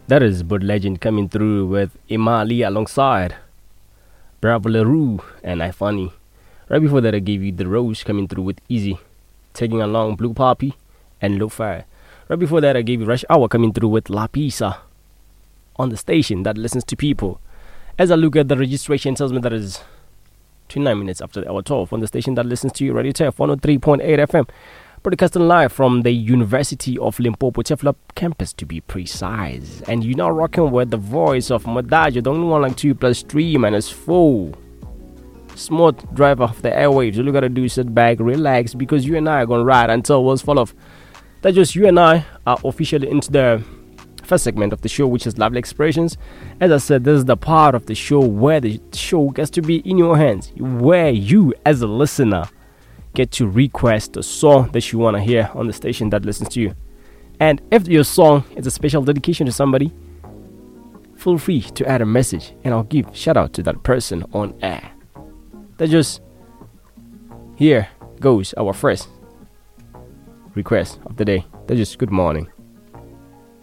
That is Bud Legend coming through with Imali alongside Bravo LaRue and Ifani. Right before that, I gave you The Rose coming through with Easy, taking along Blue Poppy and Lo-Fi. Right before that, I gave you Rush Hour coming through with La Pisa on the station that listens to people. As I look at the registration, it tells me that is 29 minutes after the hour 12 on the station that listens to you, Radio TEF 103.8 FM. Broadcasting live from the University of Limpopo, Tefla campus to be precise. And you're now rocking with the voice of Madajo, the only one like 2 plus 3 minus 4. Smooth driver of the airwaves. All you gotta do is sit back, relax, because you and I are gonna ride until what's full of. That just you and I are officially into the first segment of the show, which is Lively Expressions. As I said, this is the part of the show where the show gets to be in your hands, where you as a listener get to request a song that you want to hear on the station that listens to you. And if your song is a special dedication to somebody, feel free to add a message and I'll give shout out to that person on air. That just here goes our first request of the day. That just good morning.